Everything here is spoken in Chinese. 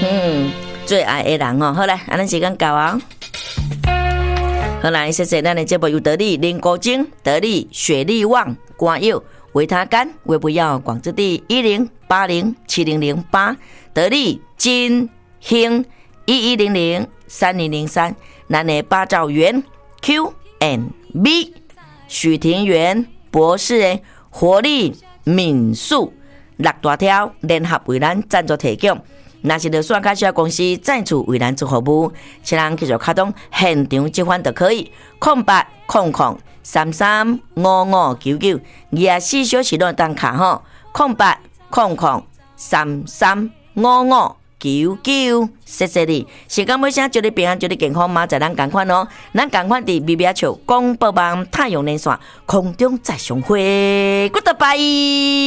最爱的人哦。好来，咱时间到啊。好来，谢谢咱的节目有得力林国精、得力雪力旺、瓜柚、维他甘、维不要广之地10807008，得力金兴11003003，咱的八兆元 Q&B 许庭元博士的活力民宿六大条联合为咱赞助提供。若是着选卡小公司赞助为咱做服务，请人继续卡通现场接款就可以。0800335599，24小时都当卡吼。0800335599，谢谢你。时间尾声，祝你平安，祝你健康，马在咱同款哦。咱同款伫 BBA 笑广播网太阳连线空中再相会 ，Goodbye。